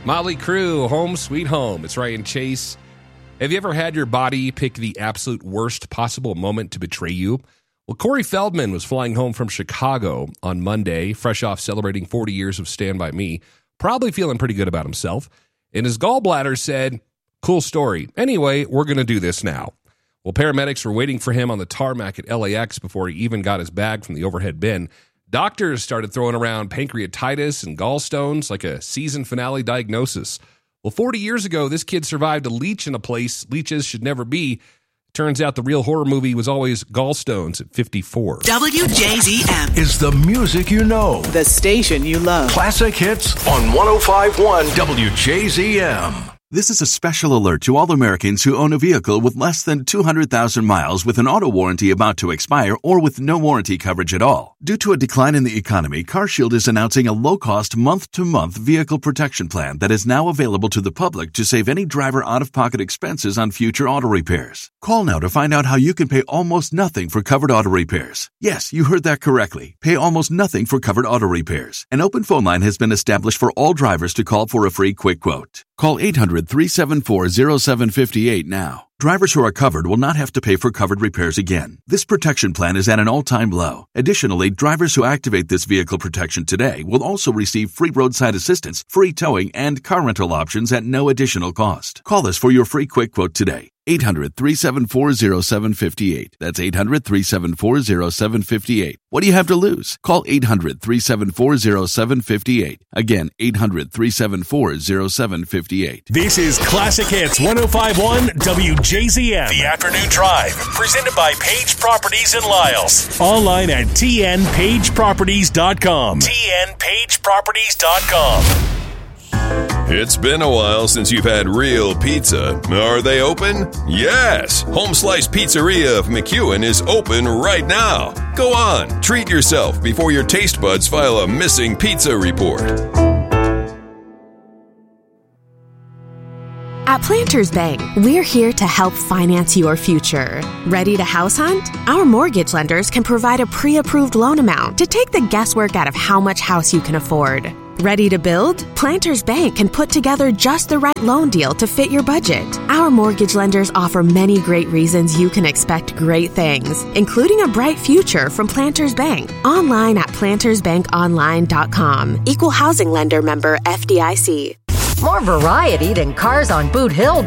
Motley Crue, Home Sweet Home. It's Ryan Chase. Have you ever had your body pick the absolute worst possible moment to betray you? Well, Corey Feldman was flying home from Chicago on Monday, fresh off celebrating 40 years of Stand By Me, probably feeling pretty good about himself. And his gallbladder said, cool story. Anyway, we're going to do this now. Well, paramedics were waiting for him on the tarmac at LAX before he even got his bag from the overhead bin. Doctors started throwing around pancreatitis and gallstones like a season finale diagnosis. Well, 40 years ago, this kid survived a leech in a place leeches should never be. Turns out the real horror movie was always gallstones at 54. WJZM is the music you know. The station you love. Classic hits on 105.1 WJZM. This is a special alert to all Americans who own a vehicle with less than 200,000 miles with an auto warranty about to expire or with no warranty coverage at all. Due to a decline in the economy, CarShield is announcing a low-cost month-to-month vehicle protection plan that is now available to the public to save any driver out-of-pocket expenses on future auto repairs. Call now to find out how you can pay almost nothing for covered auto repairs. Yes, you heard that correctly. Pay almost nothing for covered auto repairs. An open phone line has been established for all drivers to call for a free quick quote. Call 800-374-0758 now. Drivers who are covered will not have to pay for covered repairs again. This protection plan is at an all-time low. Additionally, drivers who activate this vehicle protection today will also receive free roadside assistance, free towing, and car rental options at no additional cost. Call us for your free quick quote today. 800-374-0758. That's 800-374-0758. What do you have to lose? Call 800-374-0758. Again, 800-374-0758. This is Classic Hits 105.1 WJZM. The Afternoon Drive, presented by Page Properties in Lyles. Online at tnpageproperties.com. tnpageproperties.com. It's been a while since you've had real pizza. Are they open? Yes! Home Slice Pizzeria of McEwen is open right now. Go on, treat yourself before your taste buds file a missing pizza report. At Planters Bank, we're here to help finance your future. Ready to house hunt? Our mortgage lenders can provide a pre-approved loan amount to take the guesswork out of how much house you can afford. Ready to build? Planters Bank can put together just the right loan deal to fit your budget. Our mortgage lenders offer many great reasons you can expect great things, including a bright future from Planters Bank. Online at plantersbankonline.com. Equal housing lender member FDIC. More variety than cars on Boot Hill